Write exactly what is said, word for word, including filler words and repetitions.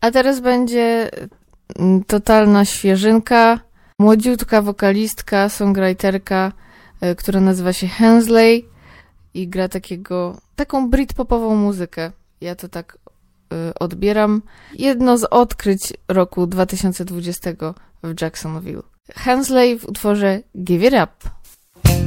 A teraz będzie totalna świeżynka, młodziutka wokalistka, songwriterka, która nazywa się Hensley i gra takiego, taką britpopową muzykę. Ja to tak y, odbieram. Jedno z odkryć roku dwa tysiące dwudziestego w Jacksonville. Hensley w utworze Give It Up.